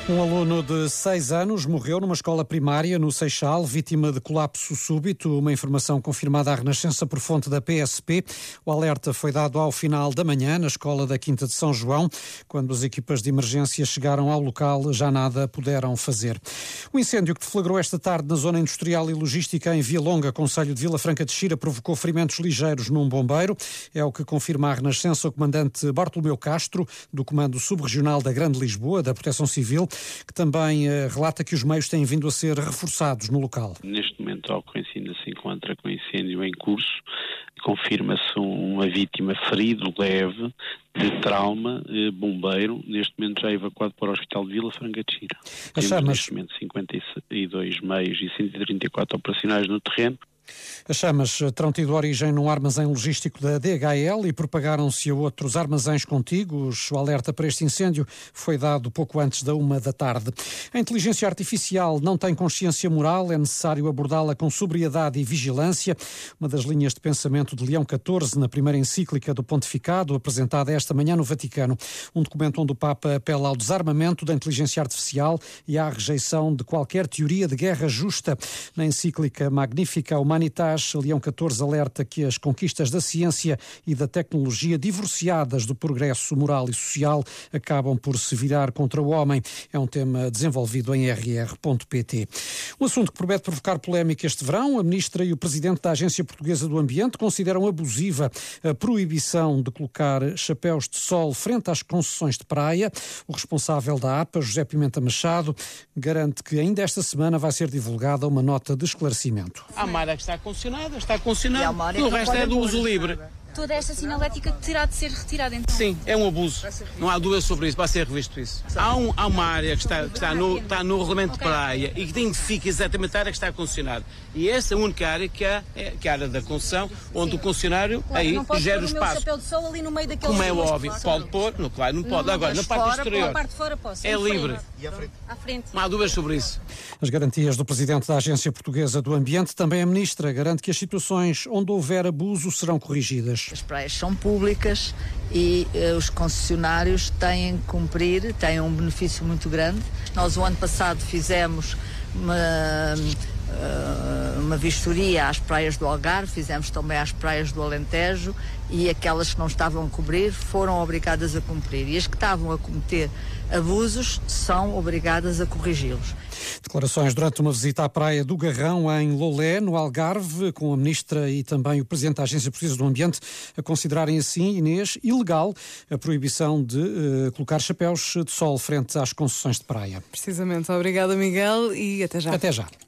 Um aluno de 6 anos morreu numa escola primária no Seixal, vítima de colapso súbito. Uma informação confirmada à Renascença por fonte da PSP. O alerta foi dado ao final da manhã na escola da Quinta de São João. Quando as equipas de emergência chegaram ao local, já nada puderam fazer. O incêndio que deflagrou esta tarde na zona industrial e logística em Via Longa, concelho de Vila Franca de Xira, provocou ferimentos ligeiros num bombeiro. É o que confirma à Renascença o comandante Bartolomeu Castro, do Comando Subregional da Grande Lisboa, da Proteção Civil, que também relata que os meios têm vindo a ser reforçados no local. Neste momento a ocorrência ainda se encontra com incêndio em curso. Confirma-se uma vítima ferido leve de trauma, bombeiro, neste momento já evacuado para o Hospital de Vila Franca de Xira. Temos neste momento 52 meios e 134 operacionais no terreno. As chamas terão tido origem num armazém logístico da DHL e propagaram-se a outros armazéns contíguos. O alerta para este incêndio foi dado pouco antes da 13h. A inteligência artificial não tem consciência moral, é necessário abordá-la com sobriedade e vigilância. Uma das linhas de pensamento de Leão XIV na primeira encíclica do Pontificado, apresentada esta manhã no Vaticano. Um documento onde o Papa apela ao desarmamento da inteligência artificial e à rejeição de qualquer teoria de guerra justa. Na encíclica Magnifica Humanitas, Leão XIV alerta que as conquistas da ciência e da tecnologia, divorciadas do progresso moral e social, acabam por se virar contra o homem. É um tema desenvolvido em rr.pt. Um assunto que promete provocar polémica este verão. A ministra e o presidente da Agência Portuguesa do Ambiente consideram abusiva a proibição de colocar chapéus de sol frente às concessões de praia. O responsável da APA, José Pimenta Machado, garante que ainda esta semana vai ser divulgada uma nota de esclarecimento. Há uma área que está concessionada, e o resto é do uso livre. Toda esta sinalética terá de ser retirada, então? Sim, é um abuso. Não há dúvida sobre isso, vai ser revisto isso. Há uma área que está no regulamento de praia e que identifica exatamente a área que está concessionada. E essa é a única área que é a área da concessão, onde o concessionário aí gera o espaço. Chapéu de sol ali no meio daqueles. Como é óbvio, pode pôr, não pode. Agora, na parte exterior, na parte de fora posso. é livre. E à frente? Não há dúvidas sobre isso. As garantias do presidente da Agência Portuguesa do Ambiente. Também a ministra garante que as situações onde houver abuso serão corrigidas. As praias são públicas e os concessionários têm que cumprir, têm um benefício muito grande. Nós o ano passado fizemos uma vistoria às praias do Algarve, fizemos também às praias do Alentejo, e aquelas que não estavam a cobrir foram obrigadas a cumprir, e as que estavam a cometer abusos são obrigadas a corrigi-los. Declarações durante uma visita à praia do Garrão, em Lolé, no Algarve, com a ministra e também o presidente da Agência Portuguesa do Ambiente a considerarem assim, Inês, ilegal a proibição de colocar chapéus de sol frente às concessões de praia. Precisamente. Obrigada, Miguel, e até já. Até já.